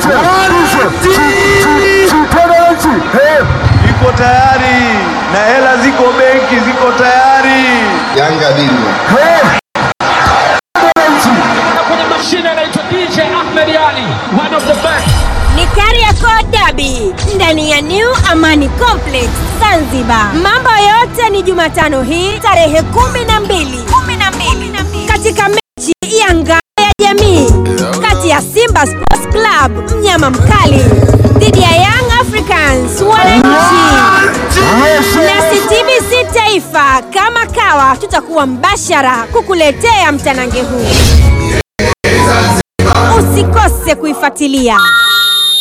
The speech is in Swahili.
Iko tayari na hela ziko benki, ziko tayari. Yanga bingwa. Kwenye mashine anaitwa DJ Ahmed Ali, one of the best. Ni Kariakoo Derby ndani ya New Amani Complex Zanzibar. Mambo yote ni Jumatano hii tarehe 12 katika mechi ya ngao ya jamii kati ya Simba Sports Club mnyama mkali dhidi ya Young Africans wananchi. Nasi TBC Taifa kama kawa tutakuwa mbashara kukuletea mtanange huu. Usikose kuifuatilia.